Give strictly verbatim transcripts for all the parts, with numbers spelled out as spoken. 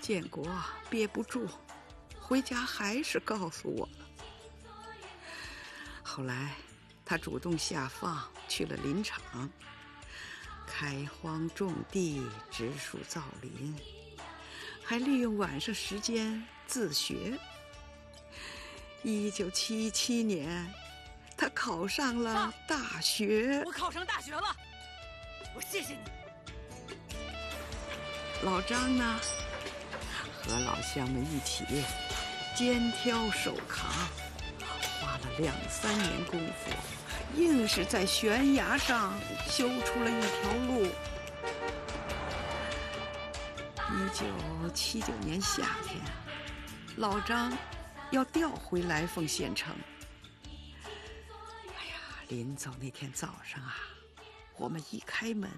建国憋不住，回家还是告诉我了。后来他主动下放去了林场，开荒种地，植树造林，还利用晚上时间自学。一九七七年，他考上了大学。 我考上大学了，我谢谢你。 老张呢，和老乡们一起肩挑手扛，花了两三年功夫，硬是在悬崖上修出了一条路。一九七九年夏天，老张要调回来凤县城。哎呀，临走那天早上啊，我们一开门，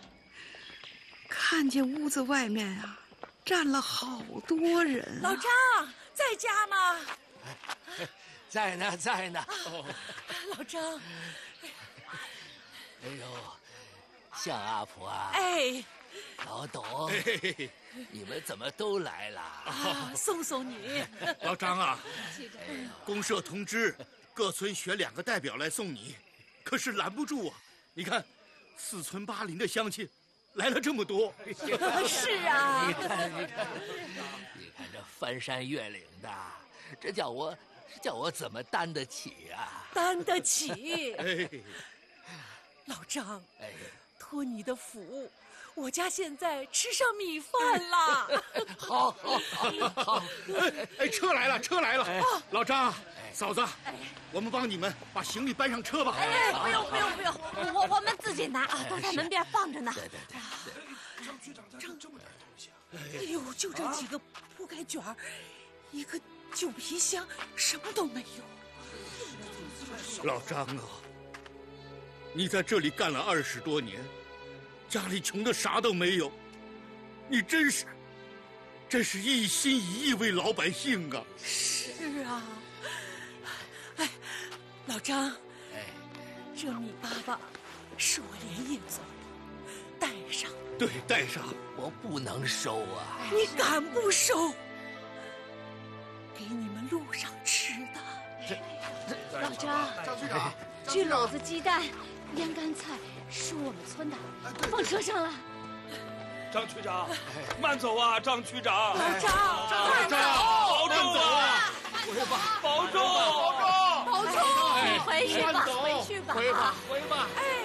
看见屋子外面啊站了好多人、啊。 老张在家吗？ 在呢，在呢。 哦、老张， 哎呦，向阿婆啊！ 哎， 老董，哎、你们怎么都来了？ 啊，送送你。 老张啊，公社通知各村选两个代表来送你，可是拦不住啊！你看，四村八邻的乡亲来了这么多。 是啊， 你看，你看，你看这翻山越岭的，这叫我。叫我怎么担得起啊？ 担得起。 哎， 老张， 哎， 托你的福，我家现在吃上米饭了。 好，好，好，好。 哎哎，车来了，车来了！ 哎、 老张，哎、嫂子，哎、我们帮你们把行李搬上车吧。 哎，不用，不用，不用，我我们自己拿啊，都在门边放着呢。 对对对。 张局长带了这么点东西啊！ 哎呦，就这几个铺盖卷儿，一个。旧皮箱什么都没有。 老张啊，你在这里干了二十多年，家里穷的啥都没有，你真是，真是一心一意为老百姓啊！ 是啊，哎，老张，哎，这米粑粑是我连夜做的，带上。 对，带上。 我不能收啊！ 你敢不收？给你们路上吃的。 老张， 张局长， 这篓子鸡蛋、腌干菜是我们村的，放车上了。 张区长，慢走啊，张区长。 老张， 张张，保重啊！ 回吧， 保重， 保重，保重，回去吧， 回去吧， 回吧，回吧。 哎。